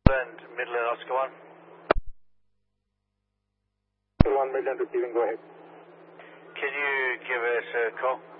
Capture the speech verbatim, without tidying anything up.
And Midland, Oscar one. one Midland receiving, go ahead. Can you give us a call?